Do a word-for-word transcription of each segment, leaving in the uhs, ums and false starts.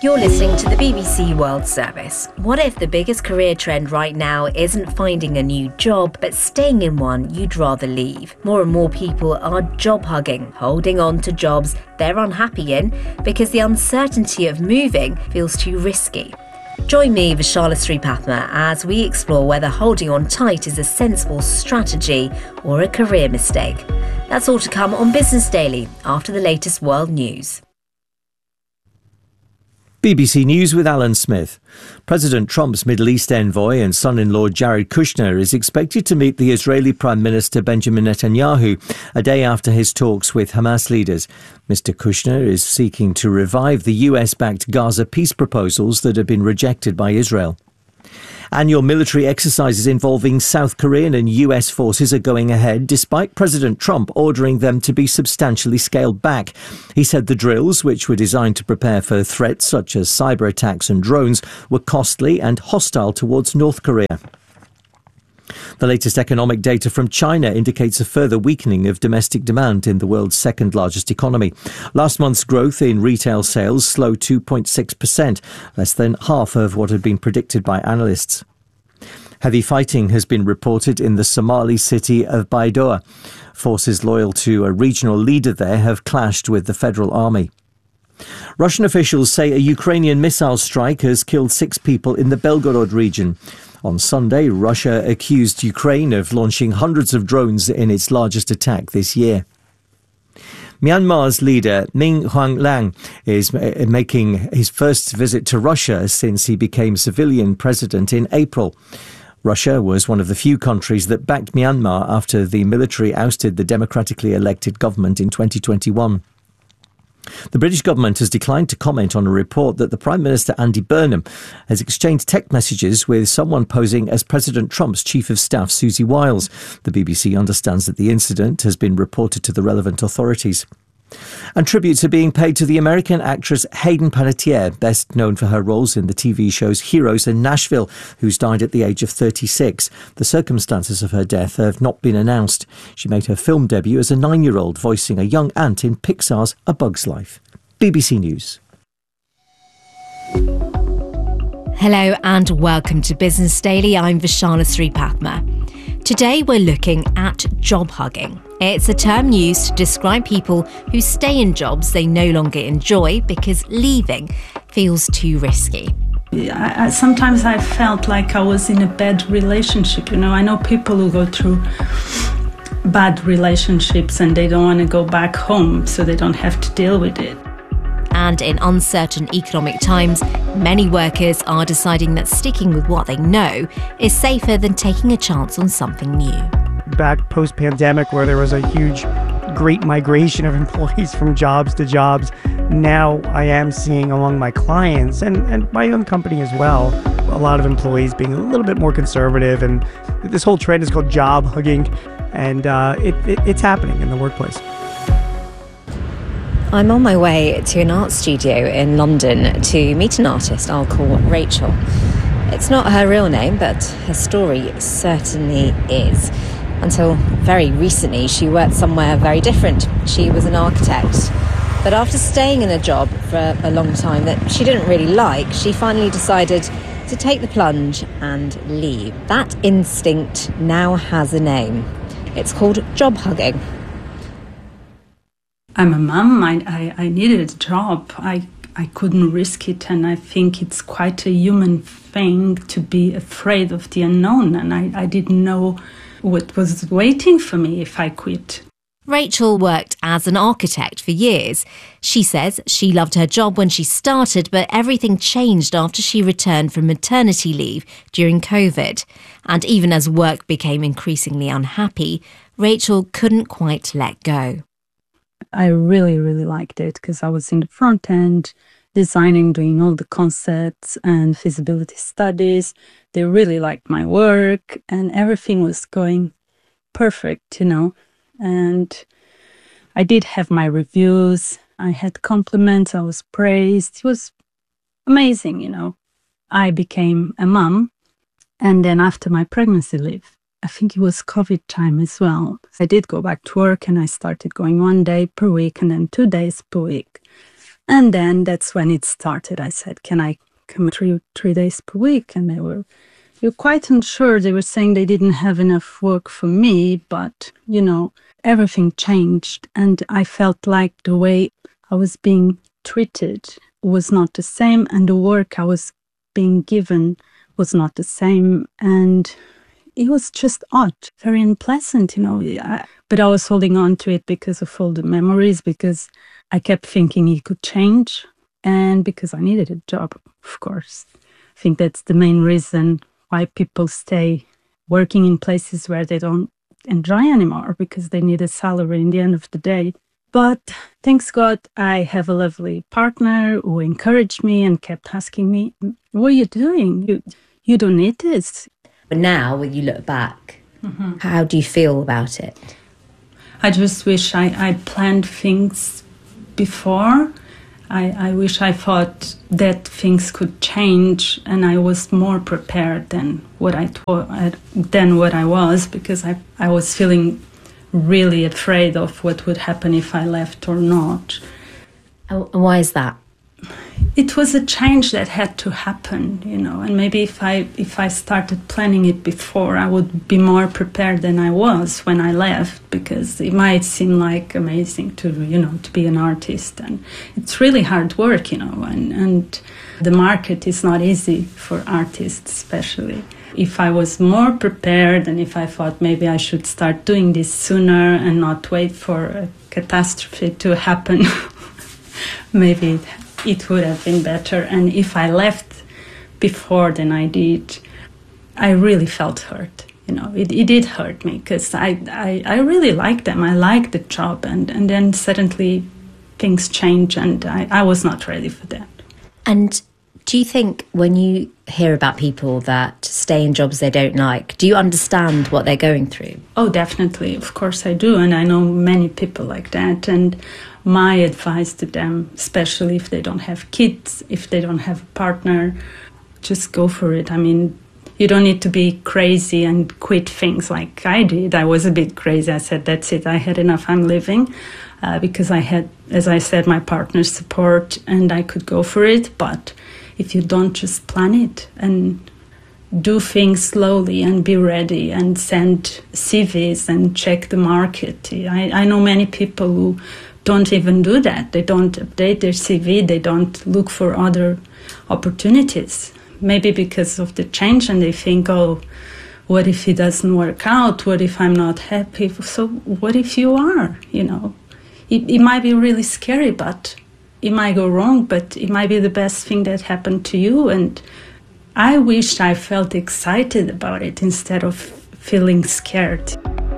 You're listening to the B B C World Service. What if the biggest career trend right now isn't finding a new job, but staying in one you'd rather leave? More and more people are job hugging, holding on to jobs they're unhappy in because the uncertainty of moving feels too risky. Join me, Vishala Sripathma, as we explore whether holding on tight is a sensible strategy or a career mistake. That's all to come on Business Daily after the latest world news. B B C News with Alan Smith. President Trump's Middle East envoy and son-in-law Jared Kushner is expected to meet the Israeli Prime Minister Benjamin Netanyahu a day after his talks with Hamas leaders. Mister Kushner is seeking to revive the U S-backed Gaza peace proposals that have been rejected by Israel. Annual military exercises involving South Korean and U S forces are going ahead despite President Trump ordering them to be substantially scaled back. He said the drills, which were designed to prepare for threats such as cyber attacks and drones, were costly and hostile towards North Korea. The latest economic data from China indicates a further weakening of domestic demand in the world's second largest economy. Last month's growth in retail sales slowed two point six percent, less than half of what had been predicted by analysts. Heavy fighting has been reported in the Somali city of Baidoa. Forces loyal to a regional leader there have clashed with the federal army. Russian officials say a Ukrainian missile strike has killed six people in the Belgorod region. On Sunday, Russia accused Ukraine of launching hundreds of drones in its largest attack this year. Myanmar's leader, Min Aung Hlaing, is making his first visit to Russia since he became civilian president in April. Russia was one of the few countries that backed Myanmar after the military ousted the democratically elected government in twenty twenty-one. The British government has declined to comment on a report that the Prime Minister Andy Burnham has exchanged text messages with someone posing as President Trump's Chief of Staff, Susie Wiles. The B B C understands that the incident has been reported to the relevant authorities. And tributes are being paid to the American actress Hayden Panettiere, best known for her roles in the T V shows Heroes and Nashville, who's died at the age of thirty-six. The circumstances of her death have not been announced. She made her film debut as a nine-year-old, voicing a young ant in Pixar's A Bug's Life. B B C News. Hello and welcome to Business Daily. I'm Vishala Sripathma. Today we're looking at job hugging. It's a term used to describe people who stay in jobs they no longer enjoy because leaving feels too risky. I, I, sometimes I felt like I was in a bad relationship. You know, I know people who go through bad relationships and they don't want to go back home so they don't have to deal with it. And in uncertain economic times, many workers are deciding that sticking with what they know is safer than taking a chance on something new. Back post-pandemic, where there was a huge, great migration of employees from jobs to jobs, now I am seeing among my clients and, and my own company as well, a lot of employees being a little bit more conservative. And this whole trend is called job hugging, and uh, it, it, it's happening in the workplace. I'm on my way to an art studio in London to meet an artist I'll call Rachel. It's not her real name, but her story certainly is. Until very recently, she worked somewhere very different. She was an architect. But after staying in a job for a long time that she didn't really like, she finally decided to take the plunge and leave. That instinct now has a name. It's called job hugging. I'm a mum. I, I, I needed a job. I, I couldn't risk it, and I think it's quite a human thing to be afraid of the unknown, and I, I didn't know what was waiting for me if I quit. Rachel worked as an architect for years. She says she loved her job when she started, but everything changed after she returned from maternity leave during COVID. And even as work became increasingly unhappy, Rachel couldn't quite let go. I really, really liked it because I was in the front end, designing, doing all the concepts and feasibility studies. They really liked my work and everything was going perfect, you know. And I did have my reviews. I had compliments. I was praised. It was amazing, you know. I became a mum. And then after my pregnancy leave, I think it was COVID time as well. I did go back to work and I started going one day per week and then two days per week. And then that's when it started. I said, can I come three, three days per week? And they were, they were quite unsure. They were saying they didn't have enough work for me, but, you know, everything changed. And I felt like the way I was being treated was not the same, and the work I was being given was not the same. And it was just odd, very unpleasant, you know. I, but I was holding on to it because of all the memories, because I kept thinking it could change, and because I needed a job, of course. I think that's the main reason why people stay working in places where they don't enjoy anymore, because they need a salary in the end of the day. But thanks God, I have a lovely partner who encouraged me and kept asking me, what are you doing? You, you don't need this. But now, when you look back, mm-hmm. how do you feel about it? I just wish I, I planned things before. I, I wish I thought that things could change, and I was more prepared than what I thought, than what I was, because I, I was feeling really afraid of what would happen if I left or not. Oh, why is that? It was a change that had to happen, you know, and maybe if I if I started planning it before, I would be more prepared than I was when I left, because it might seem like amazing to, you know, to be an artist, and it's really hard work, you know, and, and the market is not easy for artists, especially. If I was more prepared, and if I thought maybe I should start doing this sooner and not wait for a catastrophe to happen, maybe it it would have been better. And if I left before than I did, I really felt hurt. You know, it, it did hurt me, because I, I, I really liked them. I liked the job. And, and then suddenly things change, and I, I was not ready for that. And do you think when you hear about people that stay in jobs they don't like, do you understand what they're going through? Oh, definitely. Of course I do. And I know many people like that. And my advice to them, especially if they don't have kids, if they don't have a partner, just go for it. I mean, you don't need to be crazy and quit things like I did. I was a bit crazy. I said, that's it. I had enough. I'm leaving, uh, because I had, as I said, my partner's support, and I could go for it. But if you don't just plan it and do things slowly and be ready and send C Vs and check the market. I, I know many people who don't even do that. They don't update their C V. They don't look for other opportunities. Maybe because of the change, and they think, oh, what if it doesn't work out? What if I'm not happy? So what if you are, you know? It, it might be really scary, but it might go wrong, but it might be the best thing that happened to you. And I wish I felt excited about it instead of feeling scared.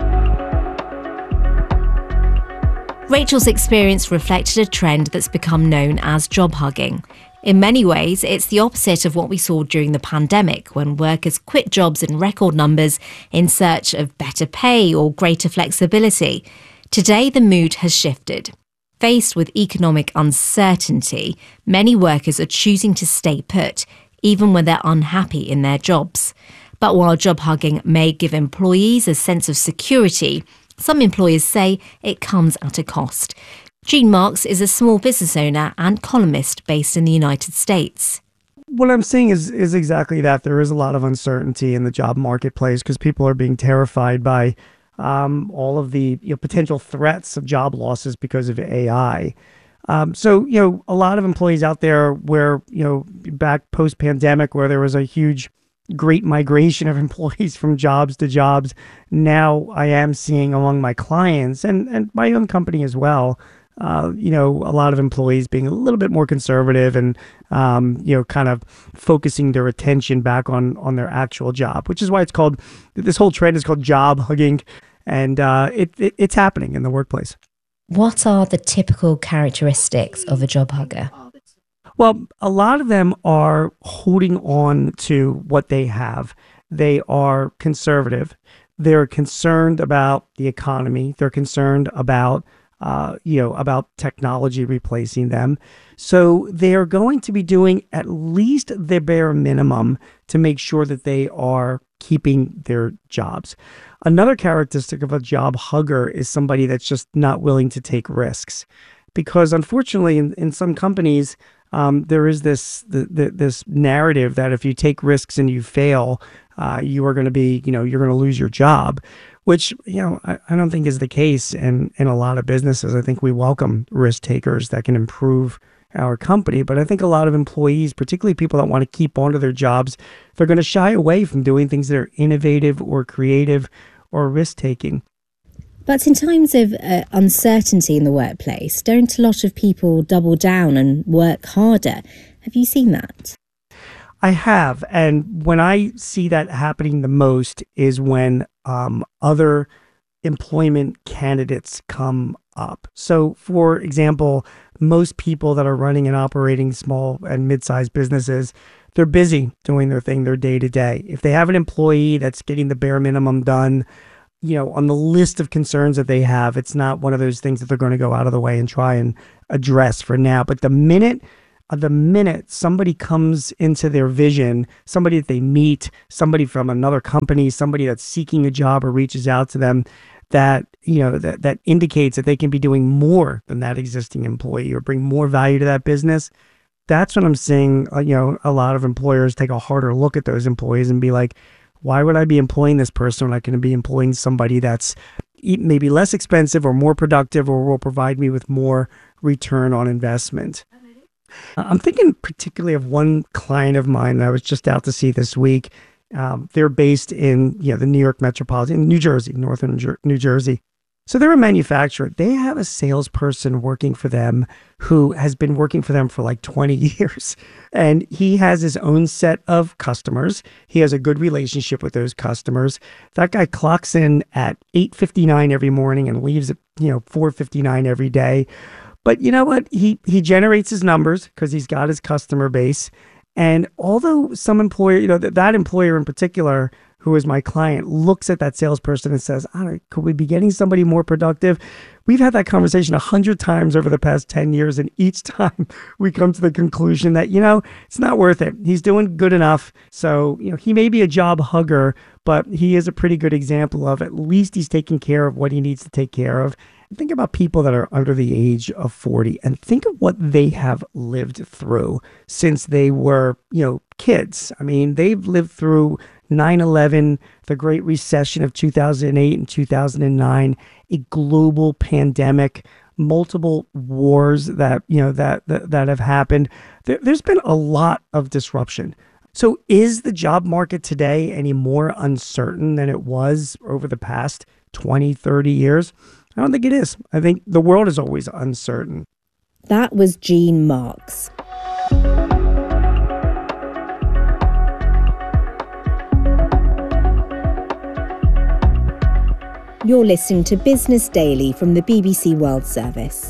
Rachel's experience reflected a trend that's become known as job hugging. In many ways, it's the opposite of what we saw during the pandemic, when workers quit jobs in record numbers in search of better pay or greater flexibility. Today, the mood has shifted. Faced with economic uncertainty, many workers are choosing to stay put, even when they're unhappy in their jobs. But while job hugging may give employees a sense of security, some employers say it comes at a cost. Gene Marks is a small business owner and columnist based in the United States. What I'm seeing is is exactly that. There is a lot of uncertainty in the job marketplace, because people are being terrified by um, all of the you know, potential threats of job losses because of A I. Um, so, you know, a lot of employees out there where, you know, back post-pandemic, where there was a huge great migration of employees from jobs to jobs, now I am seeing among my clients and, and my own company as well, uh, you know, a lot of employees being a little bit more conservative and, um, you know, kind of focusing their attention back on, on their actual job, which is why it's called, this whole trend is called job hugging, and uh, it, it it's happening in the workplace. What are the typical characteristics of a job hugger? Well, a lot of them are holding on to what they have. They are conservative. They're concerned about the economy. They're concerned about, uh, you know, about technology replacing them. So they are going to be doing at least the bare minimum to make sure that they are keeping their jobs. Another characteristic of a job hugger is somebody that's just not willing to take risks. because unfortunately in, in some companies, um, there is this the, the, this narrative that if you take risks and you fail, uh, you are going to be, you know, you're going to lose your job, which, you know, I, I don't think is the case in, in a lot of businesses. I think we welcome risk takers that can improve our company. But I think a lot of employees, particularly people that want to keep onto their jobs, they're going to shy away from doing things that are innovative or creative or risk-taking. But in times of uh, uncertainty in the workplace, don't a lot of people double down and work harder? Have you seen that? I have. And when I see that happening the most is when um, other employment candidates come up. So, for example, most people that are running and operating small and mid-sized businesses, they're busy doing their thing, their day to day. If they have an employee that's getting the bare minimum done, you know, on the list of concerns that they have, it's not one of those things that they're going to go out of the way and try and address for now. But the minute, uh, the minute somebody comes into their vision, somebody that they meet, somebody from another company, somebody that's seeking a job or reaches out to them, that, you know, that, that indicates that they can be doing more than that existing employee or bring more value to that business, that's when I'm seeing, uh, you know, a lot of employers take a harder look at those employees and be like, why would I be employing this person when I can be employing somebody that's maybe less expensive or more productive or will provide me with more return on investment? I'm thinking particularly of one client of mine that I was just out to see this week. Um, they're based in, you know, the New York metropolitan, New Jersey, northern New Jersey. So they're a manufacturer. They have a salesperson working for them who has been working for them for like twenty years. And he has his own set of customers. He has a good relationship with those customers. That guy clocks in at eight fifty-nine every morning and leaves at, you know, four fifty-nine every day. But you know what? He, he generates his numbers because he's got his customer base. And although some employer, you know, that, that employer in particular, who is my client, looks at that salesperson and says, all right, could we be getting somebody more productive? We've had that conversation a hundred times over the past ten years. And each time we come to the conclusion that, you know, it's not worth it. He's doing good enough. So, you know, he may be a job hugger, but he is a pretty good example of at least he's taking care of what he needs to take care of. Think about people that are under the age of forty and think of what they have lived through since they were, you know, kids. I mean, they've lived through nine eleven, the Great Recession of two thousand eight and two thousand nine, a global pandemic, multiple wars that, you know, that that, that have happened. There, there's been a lot of disruption. So is the job market today any more uncertain than it was over the past twenty, thirty years? I don't think it is. I think the world is always uncertain. That was Gene Marks. You're listening to Business Daily from the B B C World Service.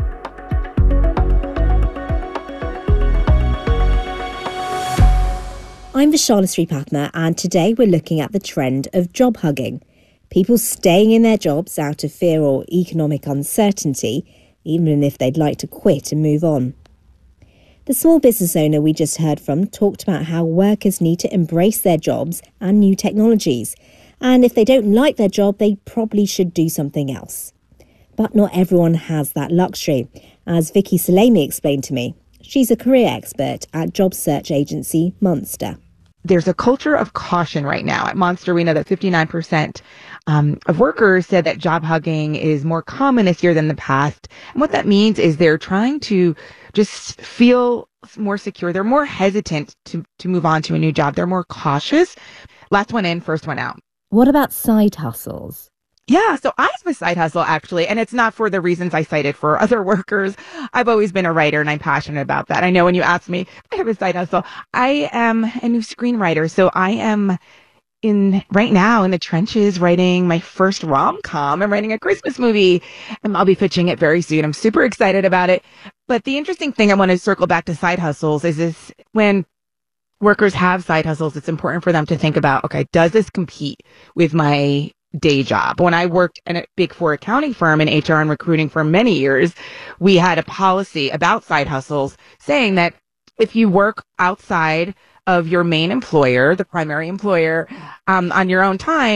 I'm Vishala Sripatna, and today we're looking at the trend of job hugging. People staying in their jobs out of fear or economic uncertainty, even if they'd like to quit and move on. The small business owner we just heard from talked about how workers need to embrace their jobs and new technologies. And if they don't like their job, they probably should do something else. But not everyone has that luxury, as Vicky Salemi explained to me. She's a career expert at job search agency Monster. There's a culture of caution right now. At Monster, we know that fifty-nine percent um, of workers said that job hugging is more common this year than the past. And what that means is they're trying to just feel more secure. They're more hesitant to, to move on to a new job. They're more cautious. Last one in, first one out. What about side hustles? Yeah, so I have a side hustle, actually, and it's not for the reasons I cited for other workers. I've always been a writer, and I'm passionate about that. I know when you ask me, I have a side hustle. I am a new screenwriter, so I am in right now in the trenches writing my first rom-com. I'm writing a Christmas movie, and I'll be pitching it very soon. I'm super excited about it. But the interesting thing I want to circle back to side hustles is this: when workers have side hustles, it's important for them to think about, okay, does this compete with my day job? When I worked in a big four accounting firm in H R and recruiting for many years, we had a policy about side hustles saying that if you work outside of your main employer, the primary employer, um, on your own time,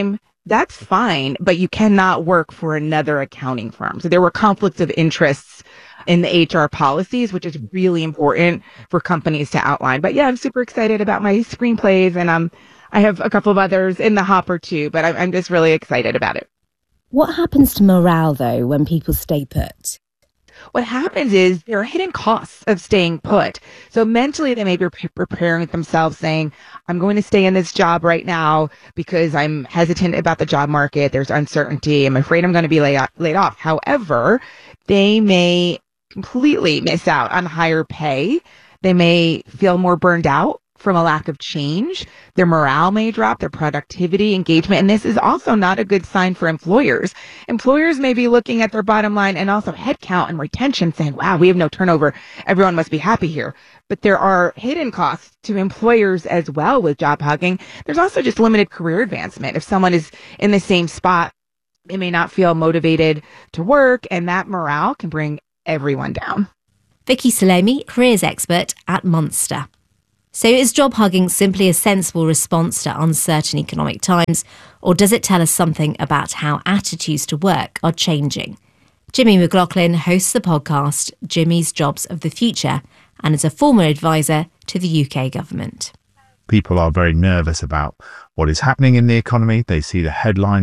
that's fine, but you cannot work for another accounting firm. So there were conflicts of interests in the H R policies, which is really important for companies to outline. But yeah, I'm super excited about my screenplays, and um, I have a couple of others in the hopper too, but I'm, I'm just really excited about it. What happens to morale, though, when people stay put? What happens is there are hidden costs of staying put. So mentally, they may be pre- preparing themselves saying, I'm going to stay in this job right now because I'm hesitant about the job market. There's uncertainty. I'm afraid I'm going to be laid, laid off. However, they may completely miss out on higher pay. They may feel more burned out from a lack of change. Their morale may drop, their productivity, engagement. And this is also not a good sign for employers. Employers may be looking at their bottom line and also headcount and retention saying, wow, we have no turnover. Everyone must be happy here. But there are hidden costs to employers as well with job hugging. There's also just limited career advancement. If someone is in the same spot, they may not feel motivated to work, and that morale can bring everyone down. Vicky Salemi, careers expert at Monster. So is job hugging simply a sensible response to uncertain economic times, or does it tell us something about how attitudes to work are changing? Jimmy McLaughlin hosts the podcast Jimmy's Jobs of the Future and is a former advisor to the U K government. People are very nervous about what is happening in the economy. They see the headlines